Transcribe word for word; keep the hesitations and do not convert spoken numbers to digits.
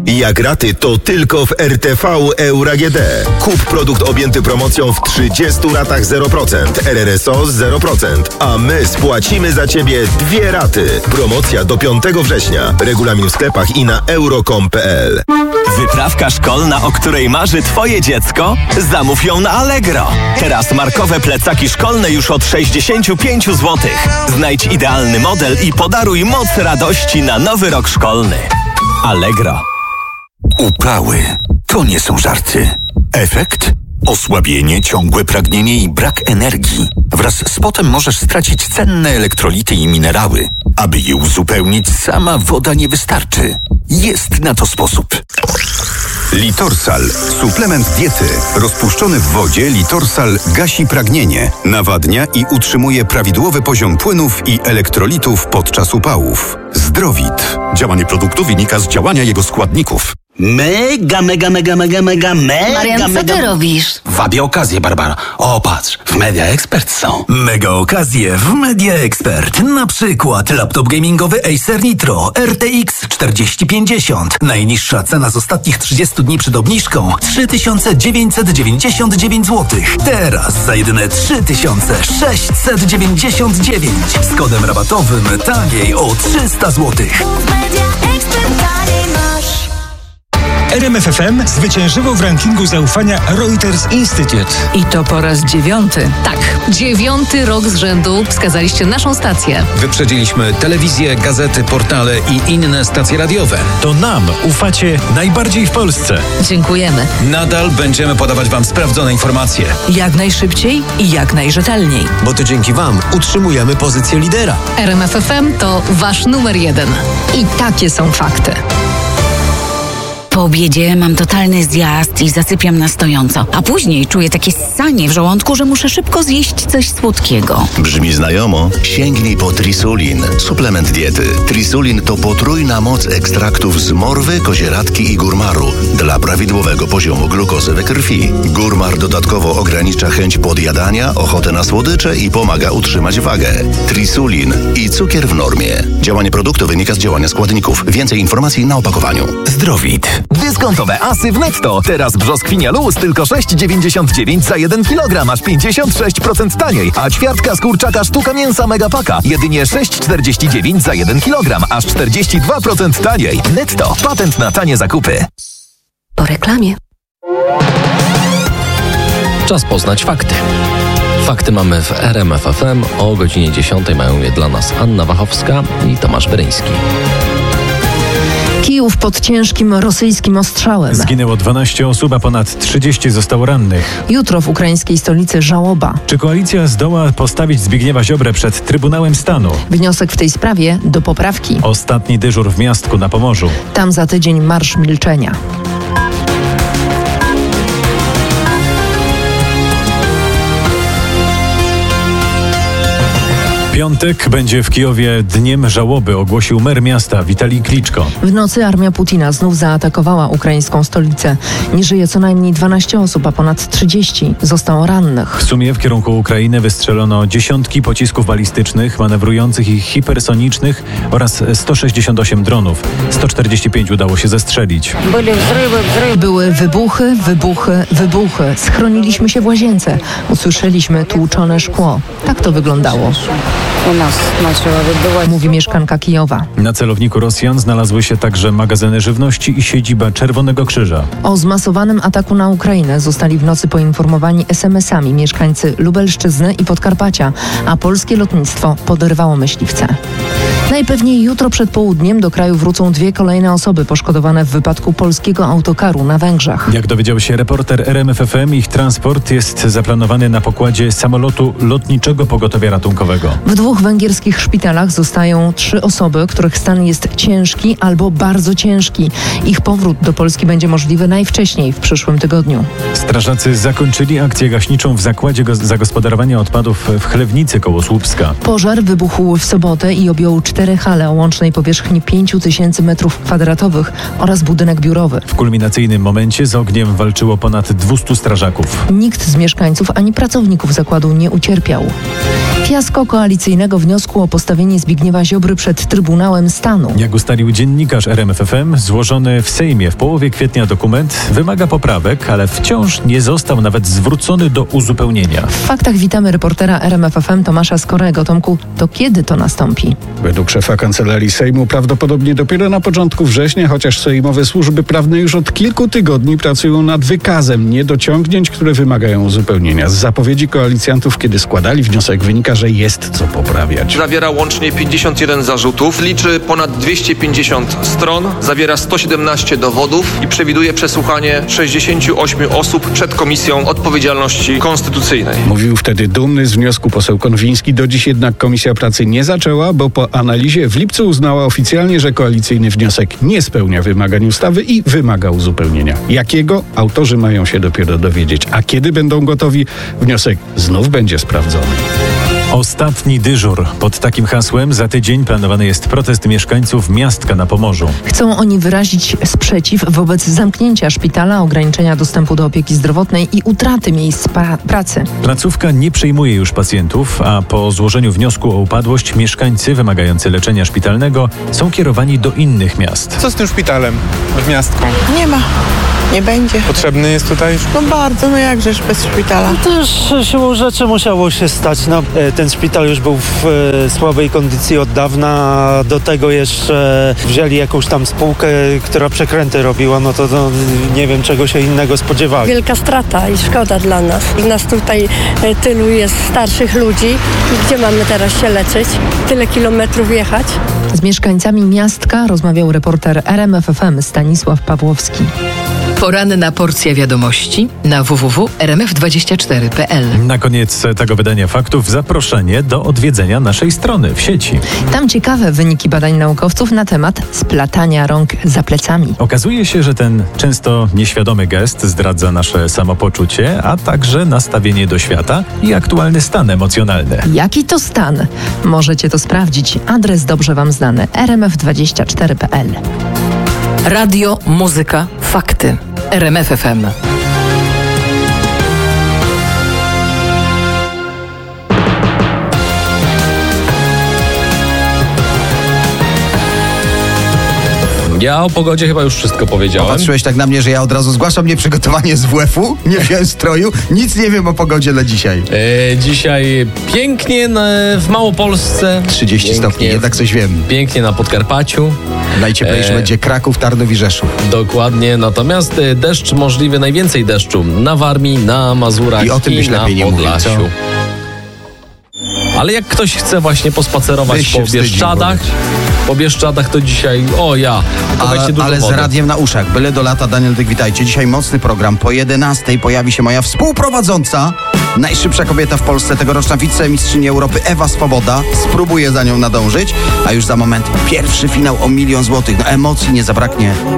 Jak raty, to tylko w R T V Euro A G D. Kup produkt objęty promocją w trzydziestu ratach zero procent, R R S O zero procent, a my spłacimy za Ciebie dwie raty. Promocja do piątego września. Regulamin w sklepach i na euro kropka com kropka p l. Wyprawka szkolna, o której marzy Twoje dziecko? Zamów ją na Allegro. Teraz markowe plecaki szkolne już od sześćdziesiąt pięć złotych. Znajdź idealny model i podaruj moc radości na nowy rok szkolny. Allegro. Upały to nie są żarty. Efekt? Osłabienie, ciągłe pragnienie i brak energii. Wraz z potem możesz stracić cenne elektrolity i minerały. Aby je uzupełnić, sama woda nie wystarczy. Jest na to sposób. Litorsal. Suplement diety. Rozpuszczony w wodzie Litorsal gasi pragnienie, nawadnia i utrzymuje prawidłowy poziom płynów i elektrolitów podczas upałów. Zdrowit. Działanie produktu wynika z działania jego składników. Mega, mega, mega, mega, mega, mega, Marian, co mega... ty robisz? Wabię okazję, Barbara. O, patrz, w Media Expert są. Mega okazje w Media Expert. Na przykład laptop gamingowy Acer Nitro R T X czterdzieści pięćdziesiąt. Najniższa cena z ostatnich trzydziestu dni przed obniżką trzy tysiące dziewięćset dziewięćdziesiąt dziewięć złotych. Teraz za jedyne trzy tysiące sześćset dziewięćdziesiąt dziewięć. Z kodem rabatowym taniej o trzysta złotych. R M F F M zwyciężyło w rankingu zaufania Reuters Institute. I to po raz dziewiąty. Tak, dziewiąty rok z rzędu wskazaliście naszą stację. Wyprzedziliśmy telewizję, gazety, portale i inne stacje radiowe. To nam ufacie najbardziej w Polsce. Dziękujemy. Nadal będziemy podawać Wam sprawdzone informacje. Jak najszybciej i jak najrzetelniej. Bo to dzięki Wam utrzymujemy pozycję lidera. R M F F M to Wasz numer jeden. I takie są fakty. Po obiedzie mam totalny zjazd i zasypiam na stojąco, a później czuję takie ssanie w żołądku, że muszę szybko zjeść coś słodkiego. Brzmi znajomo? Sięgnij po Trisulin. Suplement diety. Trisulin to potrójna moc ekstraktów z morwy, kozieradki i górmaru dla prawidłowego poziomu glukozy we krwi. Górmar dodatkowo ogranicza chęć podjadania, ochotę na słodycze i pomaga utrzymać wagę. Trisulin i cukier w normie. Działanie produktu wynika z działania składników. Więcej informacji na opakowaniu. Zdrowit. Dyskontowe asy w Netto. Teraz brzoskwinia luz tylko sześć dziewięćdziesiąt dziewięć za jeden kilogram, aż pięćdziesiąt sześć procent taniej. A ćwiartka z kurczaka sztuka mięsa Megapaka jedynie sześć czterdzieści dziewięć za jeden kilogram, aż czterdzieści dwa procent taniej. Netto. Patent na tanie zakupy. Po reklamie. Czas poznać fakty. Fakty mamy w R M F F M. O godzinie dziesiątej mają je dla nas Anna Wachowska i Tomasz Beryński. Kijów pod ciężkim rosyjskim ostrzałem. Zginęło dwanaście osób, a ponad trzydzieści zostało rannych. Jutro w ukraińskiej stolicy żałoba. Czy koalicja zdoła postawić Zbigniewa Ziobrę przed Trybunałem Stanu? Wniosek w tej sprawie do poprawki. Ostatni dyżur w Miastku na Pomorzu. Tam za tydzień marsz milczenia. Piątek będzie w Kijowie dniem żałoby, ogłosił mer miasta Witalij Kliczko. W nocy armia Putina znów zaatakowała ukraińską stolicę. Nie żyje co najmniej dwanaście osób, a ponad trzydzieści zostało rannych. W sumie w kierunku Ukrainy wystrzelono dziesiątki pocisków balistycznych, manewrujących i hipersonicznych oraz sto sześćdziesiąt osiem dronów. sto czterdzieści pięć udało się zestrzelić. Były wybuchy, wybuchy, wybuchy. Schroniliśmy się w łazience. Usłyszeliśmy tłuczone szkło. Tak to wyglądało. Mówi mieszkanka Kijowa. Na celowniku Rosjan znalazły się także magazyny żywności i siedziba Czerwonego Krzyża. O zmasowanym ataku na Ukrainę zostali w nocy poinformowani es em esami mieszkańcy Lubelszczyzny i Podkarpacia, a polskie lotnictwo poderwało myśliwce. Najpewniej jutro przed południem do kraju wrócą dwie kolejne osoby poszkodowane w wypadku polskiego autokaru na Węgrzech. Jak dowiedział się reporter R M F F M, ich transport jest zaplanowany na pokładzie samolotu lotniczego pogotowia ratunkowego. W dwóch węgierskich szpitalach zostają trzy osoby, których stan jest ciężki albo bardzo ciężki. Ich powrót do Polski będzie możliwy najwcześniej w przyszłym tygodniu. Strażacy zakończyli akcję gaśniczą w zakładzie go- zagospodarowania odpadów w Chlewnicy koło Słupska. Pożar wybuchł w sobotę i objął cztery hale o łącznej powierzchni pięć tysięcy metrów kwadratowych oraz budynek biurowy. W kulminacyjnym momencie z ogniem walczyło ponad dwieście strażaków. Nikt z mieszkańców ani pracowników zakładu nie ucierpiał. Fiasko koalicji opozycyjnego wniosku o postawienie Zbigniewa Ziobry przed Trybunałem Stanu. Jak ustalił dziennikarz R M F F M, złożony w Sejmie w połowie kwietnia dokument wymaga poprawek, ale wciąż nie został nawet zwrócony do uzupełnienia. W faktach witamy reportera R M F F M Tomasza Skorego. Tomku, to kiedy to nastąpi? Według szefa Kancelarii Sejmu prawdopodobnie dopiero na początku września, chociaż sejmowe służby prawne już od kilku tygodni pracują nad wykazem niedociągnięć, które wymagają uzupełnienia. Z zapowiedzi koalicjantów, kiedy składali wniosek, wynika, że jest co poprawiać. Zawiera łącznie pięćdziesiąt jeden zarzutów, liczy ponad dwieście pięćdziesiąt stron, zawiera sto siedemnaście dowodów i przewiduje przesłuchanie sześćdziesięciu ośmiu osób przed Komisją Odpowiedzialności Konstytucyjnej. Mówił wtedy dumny z wniosku poseł Konwiński. Do dziś jednak Komisja Pracy nie zaczęła, bo po analizie w lipcu uznała oficjalnie, że koalicyjny wniosek nie spełnia wymagań ustawy i wymaga uzupełnienia. Jakiego? Autorzy mają się dopiero dowiedzieć. A kiedy będą gotowi? Wniosek znów będzie sprawdzony. Ostatni dyżur. Pod takim hasłem za tydzień planowany jest protest mieszkańców Miastka na Pomorzu. Chcą oni wyrazić sprzeciw wobec zamknięcia szpitala, ograniczenia dostępu do opieki zdrowotnej i utraty miejsc pra- pracy. Placówka nie przyjmuje już pacjentów, a po złożeniu wniosku o upadłość mieszkańcy wymagający leczenia szpitalnego są kierowani do innych miast. Co z tym szpitalem w Miastku? Nie ma. Nie będzie. Potrzebny jest tutaj? No bardzo, no jakżeż bez szpitala. No też siłą rzeczy musiało się stać. No, ten szpital już był w e, słabej kondycji od dawna. Do tego jeszcze wzięli jakąś tam spółkę, która przekręty robiła. No to, to nie wiem, czego się innego spodziewali. Wielka strata i szkoda dla nas. Nas tutaj e, tylu jest starszych ludzi. I gdzie mamy teraz się leczyć? Tyle kilometrów jechać? Z mieszkańcami Miastka rozmawiał reporter R M F F M Stanisław Pawłowski. Poranna porcja wiadomości na w w w kropka r m f dwadzieścia cztery kropka p l. Na koniec tego wydania faktów zaproszenie do odwiedzenia naszej strony w sieci. Tam ciekawe wyniki badań naukowców na temat splatania rąk za plecami. Okazuje się, że ten często nieświadomy gest zdradza nasze samopoczucie, a także nastawienie do świata i aktualny stan emocjonalny. Jaki to stan? Możecie to sprawdzić. Adres dobrze wam znany r m f dwadzieścia cztery kropka p l. Radio, muzyka, fakty. R M F F M. Ja o pogodzie chyba już wszystko powiedziałem. Patrzyłeś tak na mnie, że ja od razu zgłaszam nieprzygotowanie z W F-u, nie wziąłem stroju, nic nie wiem o pogodzie na dzisiaj. E, dzisiaj pięknie na, w Małopolsce. trzydzieści pięknie, stopni, jednak coś wiem. Pięknie na Podkarpaciu. Najcieplejszy e, będzie Kraków, Tarnów i Rzeszów. Dokładnie, natomiast deszcz możliwy, najwięcej deszczu na Warmii, na Mazurach i, o tym i byś na lepiej nie Podlasiu. Mówił, Ale jak ktoś chce właśnie pospacerować po Bieszczadach, po Bieszczadach to dzisiaj, o ja, to ale, dużo ale z wody. radiem na uszach, byle do lata. Daniel Dyk, witajcie. Dzisiaj mocny program. Po jedenastej pojawi się moja współprowadząca, najszybsza kobieta w Polsce, tegoroczna wicemistrzyni Europy Ewa Swoboda. Spróbuję za nią nadążyć, a już za moment pierwszy finał o milion złotych. No emocji nie zabraknie.